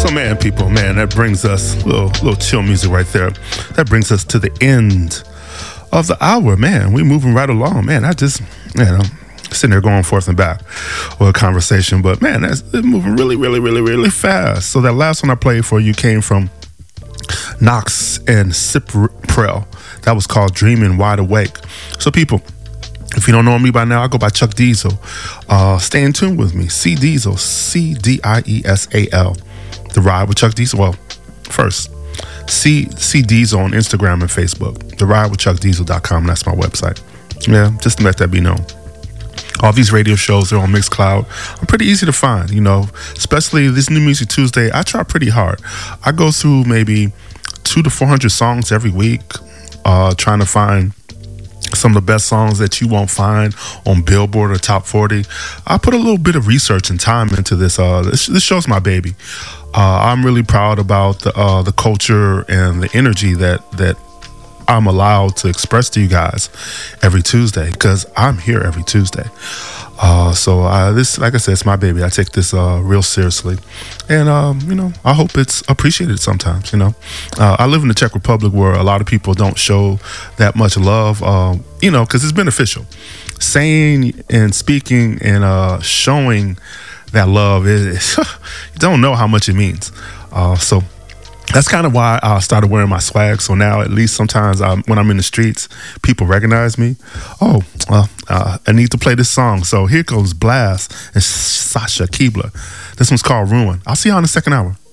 So man, people, man, that brings us little chill music right there. That brings us to the end of the hour, man. We moving right along, man. I just, sitting there going forth and back with a conversation, but man, that's moving really, really, really, really fast. So that last one I played for you came from Knox and Cyprel. That was called Dreaming Wide Awake. So people, if you don't know me by now, I go by Chuck Diesel. Stay in tune with me. C Diesel, CDIESAL. The Ride with Chuck Diesel. Well, first, C Diesel on Instagram and Facebook. The Ride with ChuckDiesel.com. That's my website. Yeah, just to let that be known. All these radio shows are on Mixcloud. I'm pretty easy to find, especially this New Music Tuesday. I try pretty hard. I go through maybe 200 to 400 songs every week, trying to find some of the best songs that you won't find on Billboard or Top 40. I put a little bit of research and time into this. This show's my baby. I'm really proud about the culture and the energy that I'm allowed to express to you guys every Tuesday, because I'm here every Tuesday. So this, like I said, it's my baby. I take this real seriously, and I hope it's appreciated sometimes. I live in the Czech Republic, where a lot of people don't show that much love. Because it's beneficial. Saying and speaking and showing that love is you don't know how much it means. So that's kind of why I started wearing my swag. So now, at least sometimes when I'm in the streets, people recognize me. Oh, I need to play this song. So here goes Blast and Sasha Keebler. This one's called Ruin. I'll see you on the second hour.